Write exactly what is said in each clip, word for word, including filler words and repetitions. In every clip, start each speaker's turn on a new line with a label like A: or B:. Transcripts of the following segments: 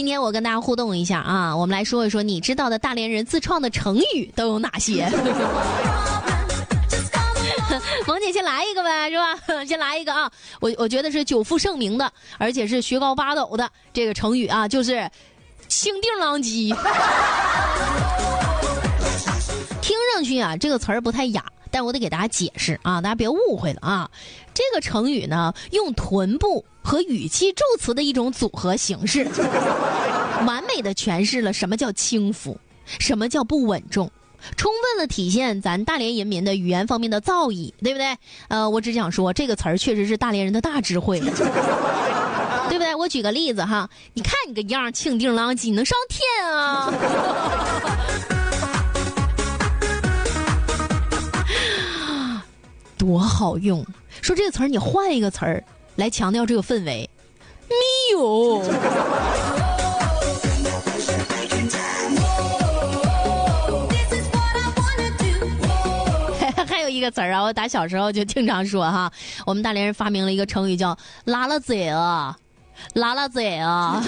A: 天我跟大家互动一下啊，我们来说一说你知道的大连人自创的成语都有哪些。萌姐先来一个呗，是吧？先来一个啊，我我觉得是久负盛名的，而且是学高八斗的这个成语啊，就是清定狼藉。听上去啊，这个词儿不太雅，但我得给大家解释啊，大家别误会了啊。这个成语呢，用臀部和语气助词的一种组合形式，完美的诠释了什么叫轻浮，什么叫不稳重。充分的体现咱大连人民的语言方面的造诣，对不对？呃，我只想说这个词儿确实是大连人的大智慧，对不对？我举个例子哈，你看你个样，庆定狼藉，能上天啊？多好用！说这个词儿，你换一个词儿来强调这个氛围，没有。一个词儿啊，我打小时候就经常说哈，我们大连人发明了一个成语叫拉拉嘴啊，拉拉嘴啊。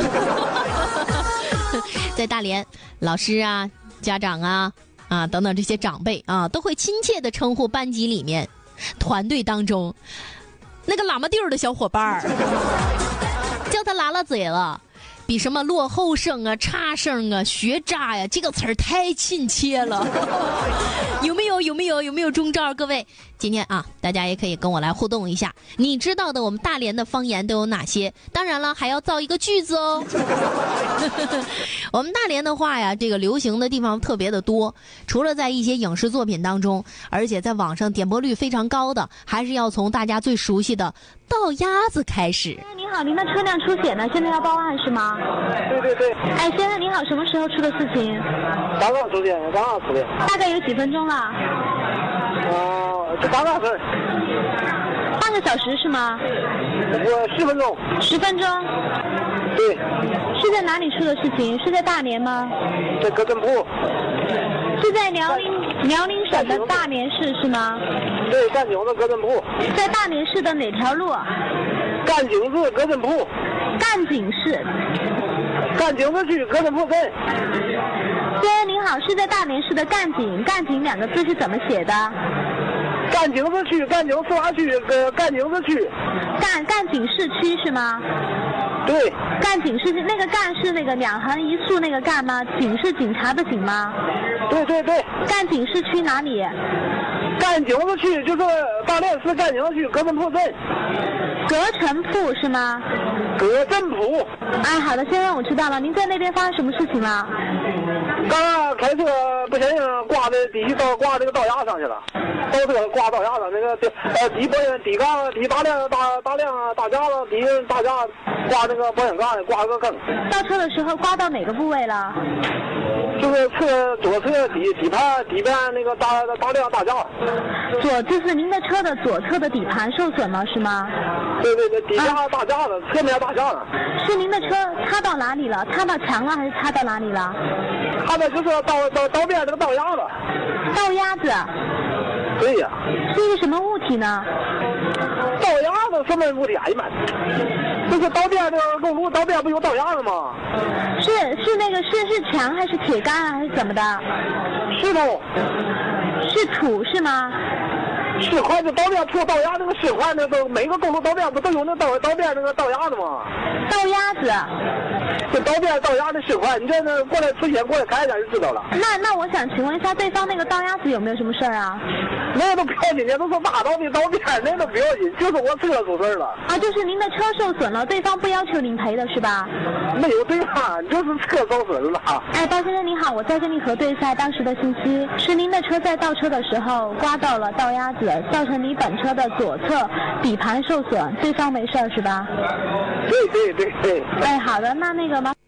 A: 在大连，老师啊、家长啊、啊等等这些长辈啊，都会亲切的称呼班级里面、团队当中那个喇嘛地儿的小伙伴儿，叫他拉拉嘴了。比什么落后生啊、差生啊、学渣呀，这个词儿太亲切了。有没有？有没有？有没有中招？各位，今天啊，大家也可以跟我来互动一下，你知道的我们大连的方言都有哪些？当然了，还要造一个句子哦。我们大连的话呀，这个流行的地方特别的多，除了在一些影视作品当中，而且在网上点播率非常高的，还是要从大家最熟悉的倒鸭子开始。
B: 您好，您的车辆出险了，现在要报案是吗？
C: 对对对。
B: 哎，先生您好，什么时候出的事情？
C: 刚刚出的，刚刚出的。
B: 大概有几分钟了？
C: 哦、呃，这刚刚是。
B: 半个小时是吗？
C: 我十分钟。
B: 十分钟。
C: 对。
B: 是在哪里出的事情？是在大连吗？
C: 在葛振铺。
B: 是在辽宁辽宁省的大连市是吗？
C: 对，干井子葛振铺。
B: 在大连市的哪条路？
C: 干井子葛振铺。
B: 干井市。
C: 干井子区葛振铺镇。
B: 先生您好，是在大连市的干井，干井两个字是怎么写的？
C: 干井子区，干井市辖区，呃，干井子区。
B: 干干井市区是吗？
C: 对。
B: 干警是那个干是那个两横一竖那个干吗？警是警察的警吗？
C: 对对对。
B: 干警市区哪里？
C: 干井子区就是大连市干井区葛振铺镇。
B: 葛城铺是吗？
C: 葛振铺。
B: 哎，好的，先生，我知道了。您在那边发生什么事情了？
C: 刚刚开车不小心挂在底下道挂这个道牙上去了，倒车挂道牙上，那个呃底保险底杠底大梁大大梁大架子底大架挂那个保险杠挂个坑。
B: 倒车的时候刮到哪个部位了？
C: 就是侧左侧底底盘底盘那个大大梁大架。
B: 左就是您的车的左侧的底盘受损了是吗？
C: 对对对，底下大架子，侧面大架子。
B: 是您的车擦到哪里了？擦到墙了还是擦到哪里了？
C: 擦的就是道道道边这个道牙子。
B: 道鸭子。
C: 对呀。
B: 是一个什么物体呢？
C: 道牙子什么物体？哎呀妈！这个道边这个公路道边不有道牙子吗？
B: 是是那个是是墙还是铁杆啊还是怎么的？
C: 石头。
B: 是土是吗？
C: 石块子道边出道牙那个石块，那个每个公路道边不都有那道道边那个道牙子吗？
B: 道鸭子。
C: 这道边道牙的石块，你这那过来之前过来看一下就知道了。
B: 那那我想请问一下，对方那个道鸭子有没有什么事儿啊？
C: 那都不要紧，人都说大道的道边，那都不要紧，就是我车出事了。
B: 啊，就是您的车受损了，对方不要求您赔的是吧？
C: 没有对方，就是车受损了。
B: 哎，包先生您好，我再跟你核对一下当时的信息，是您的车在倒车的时候刮到了道鸭子，造成你本车的左侧底盘受损，对方没事儿是吧？
C: 对对对对。
B: 哎，好的，那那个吗？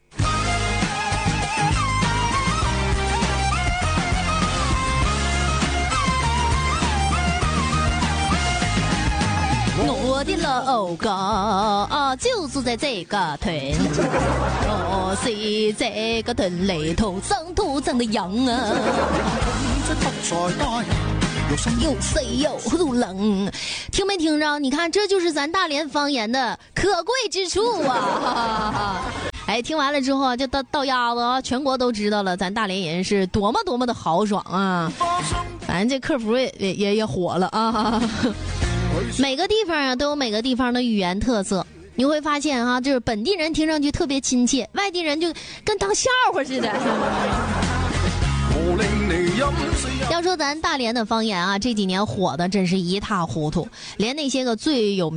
A: 我的老家啊，就是在这个屯，我是这个屯里土生土长的人啊，又细又路冷，听没听着？你看，这就是咱大连方言的可贵之处啊！哎， 哎，听完了之后，这到到鸭子啊，全国都知道了，咱大连人是多么多么的豪爽啊！反正这客服也也也也火了啊！每个地方啊都有每个地方的语言特色，你会发现哈、啊，就是本地人听上去特别亲切，外地人就跟当笑话似的。要说咱大连的方言啊，这几年火的真是一塌糊涂，连那些个最有